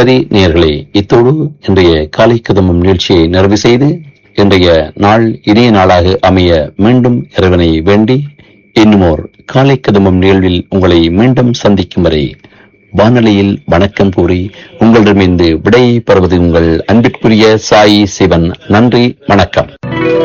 சரி நேயர்களே, இத்தோடு இன்றைய காலை கதம்பம் நிகழ்ச்சியை நிறைவு செய்து இன்றைய நாள் இனிய நாளாக அமைய மீண்டும் இறைவனை வேண்டி இன்னுமோர் காலை கதம்பம் நிகழ்வில் உங்களை மீண்டும் சந்திக்கும் வரை வானொலியில் வணக்கம் கூறி உங்களிடமிருந்து விடையை பெறுவது உங்கள் அன்பிற்குரிய சாயி சிவன். நன்றி, வணக்கம்.